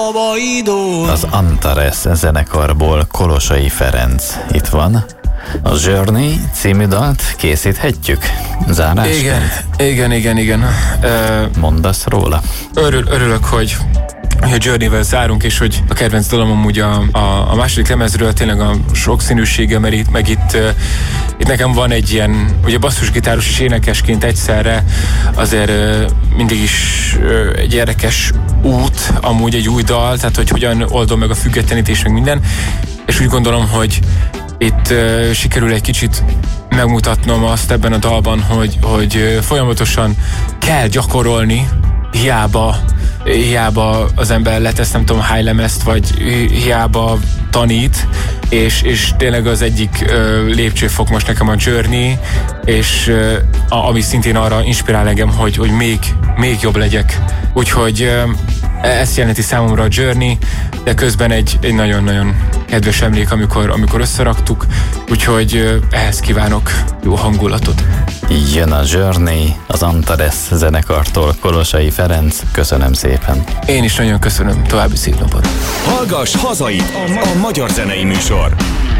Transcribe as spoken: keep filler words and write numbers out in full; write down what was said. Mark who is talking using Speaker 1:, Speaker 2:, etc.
Speaker 1: Az Antares zenekarból Kolosai Ferenc itt van. A Journey című dalt készíthetjük? Zárásként?
Speaker 2: Igen, igen, igen, igen. Uh,
Speaker 1: Mondasz róla?
Speaker 2: Örül, örülök, hogy a Journey-vel zárunk, és hogy a kedvenc dalom amúgy a, a, a második lemezről tényleg a sokszínűsége, mert itt, meg itt, uh, itt nekem van egy ilyen, ugye basszusgitáros és énekesként egyszerre azért uh, mindig is uh, egy érdekes út, amúgy egy új dal, tehát hogy hogyan oldom meg a függetlenítés, meg minden, és úgy gondolom, hogy itt uh, sikerül egy kicsit megmutatnom azt ebben a dalban, hogy, hogy uh, folyamatosan kell gyakorolni, hiába, hiába az ember letesz nem tudom hány lemezt, vagy hiába tanít, és, és tényleg az egyik uh, lépcsőfok most nekem a Journey, és uh, a, ami szintén arra inspirál engem, hogy, hogy még, még jobb legyek. Úgyhogy uh, ezt jelenti számomra a Journey, de közben egy, egy nagyon-nagyon kedves emlék, amikor, amikor összeraktuk, úgyhogy uh, ehhez kívánok jó hangulatot.
Speaker 1: Jön a Journey, az Antares zenekartól, Kolosai Ferenc, köszönöm szépen.
Speaker 2: Én is nagyon köszönöm, további szép napot.
Speaker 3: Hallgass hazait, a magyar zenei műsor.